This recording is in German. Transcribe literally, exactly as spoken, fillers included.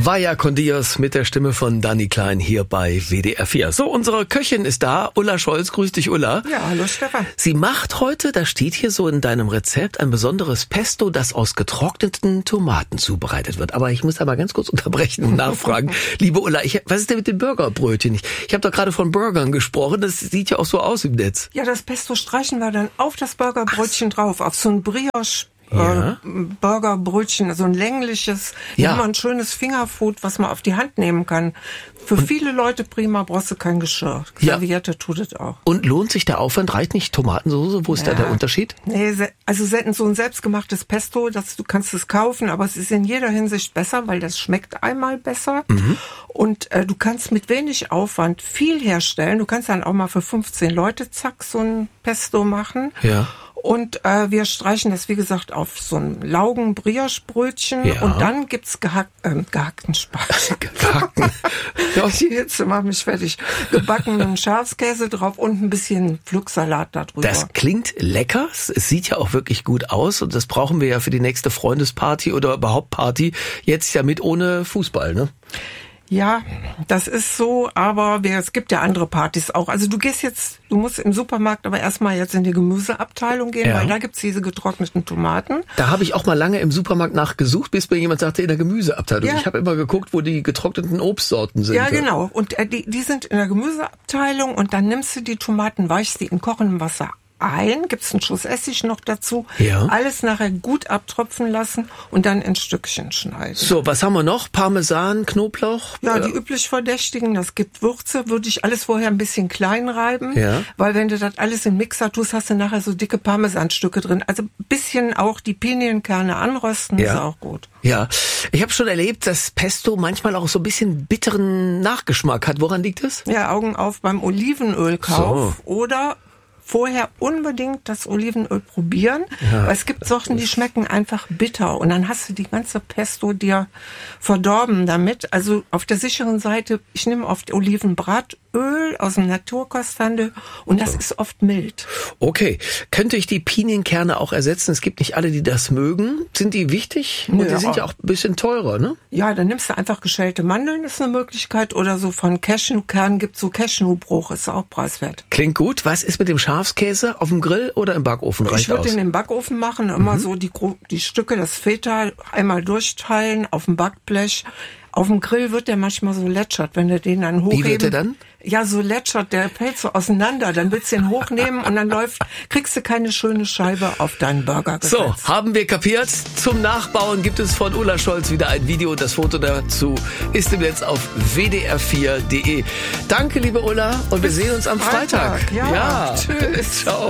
Vaya con Dios mit der Stimme von Dani Klein hier bei W D R vier. So, unsere Köchin ist da, Ulla Scholz. Grüß dich, Ulla. Ja, hallo Stefan. Sie macht heute, da steht hier so in deinem Rezept, ein besonderes Pesto, das aus getrockneten Tomaten zubereitet wird. Aber ich muss da mal ganz kurz unterbrechen und nachfragen. Liebe Ulla, ich, was ist denn mit dem Burgerbrötchen? Ich, ich habe doch gerade von Burgern gesprochen, das sieht ja auch so aus im Netz. Ja, das Pesto streichen wir dann auf das Burgerbrötchen Ach. drauf, auf so ein Brioche. Ja. Burgerbrötchen, so ein längliches, ja. immer ein schönes Fingerfood, was man auf die Hand nehmen kann. Für und viele Leute prima, brauchst du kein Geschirr. Serviette ja. tut es auch. Und lohnt sich der Aufwand? Reicht nicht Tomatensoße? Wo ist ja. da der Unterschied? Nee, also so ein selbstgemachtes Pesto, das, du kannst es kaufen, aber es ist in jeder Hinsicht besser, weil das schmeckt einmal besser. Mhm. Und äh, du kannst mit wenig Aufwand viel herstellen. Du kannst dann auch mal für fünfzehn Leute, zack, so ein Pesto machen. Ja. Und äh, wir streichen das, wie gesagt, auf so ein Laugen-Brioche-Brötchen. Ja. Und dann gibt's gehack, äh, gehackten Spargel. Gehackten. Ja, die Hitze macht mich fertig. Gebackenen Schafskäse drauf und ein bisschen Pflücksalat da drüber. Das klingt lecker. Es sieht ja auch wirklich gut aus. Und das brauchen wir ja für die nächste Freundesparty oder überhaupt Party. Jetzt ja mit ohne Fußball, ne? Ja, das ist so, aber wir, es gibt ja andere Partys auch. Also du gehst jetzt, du musst im Supermarkt aber erstmal jetzt in die Gemüseabteilung gehen, ja. weil da gibt's diese getrockneten Tomaten. Da habe ich auch mal lange im Supermarkt nachgesucht, bis mir jemand sagte, in der Gemüseabteilung. Ja. Ich habe immer geguckt, wo die getrockneten Obstsorten sind. Ja, genau. Und äh, die, die sind in der Gemüseabteilung und dann nimmst du die Tomaten, weichst die in kochendem Wasser ein, gibt's einen Schuss Essig noch dazu, ja. alles nachher gut abtropfen lassen und dann in Stückchen schneiden. So, was haben wir noch? Parmesan, Knoblauch? Ja, die üblich Verdächtigen, das gibt Würze, würde ich alles vorher ein bisschen klein reiben, ja. weil wenn du das alles im Mixer tust, hast du nachher so dicke Parmesanstücke drin. Also ein bisschen auch die Pinienkerne anrösten, ja. ist auch gut. Ja, ich habe schon erlebt, dass Pesto manchmal auch so ein bisschen bitteren Nachgeschmack hat. Woran liegt es? Ja, Augen auf beim Olivenölkauf so. Oder vorher unbedingt das Olivenöl probieren, ja, weil es gibt Sorten, die schmecken einfach bitter und dann hast du die ganze Pesto dir verdorben damit. Also auf der sicheren Seite, ich nehme oft Olivenbratöl aus dem Naturkosthandel und das ist oft mild. Okay, könnte ich die Pinienkerne auch ersetzen? Es gibt nicht alle, die das mögen. Sind die wichtig? Und ja, die sind ja auch ein bisschen teurer, ne? Ja, dann nimmst du einfach geschälte Mandeln, ist eine Möglichkeit, oder so von Cashewkernen gibt so Cashewbruch, ist auch preiswert. Klingt gut. Was ist mit dem Schafskäse auf dem Grill oder im Backofen? Reicht ich würde aus? den im Backofen machen, immer mhm. so die, die Stücke, das Feta einmal durchteilen auf dem Backblech. Auf dem Grill wird der manchmal so lätschert, wenn du den dann hochheben. Wie wird der dann? Ja, so lätschert, der fällt so auseinander. Dann willst du ihn hochnehmen und dann läuft, kriegst du keine schöne Scheibe auf deinen Burger gesetzt. So, haben wir kapiert. Zum Nachbauen gibt es von Ulla Scholz wieder ein Video. Das Foto dazu ist im Netz auf w d r vier punkt d e. Danke, liebe Ulla, und wir sehen uns am Freitag. Freitag. Ja, ja. Tschüss. Ciao.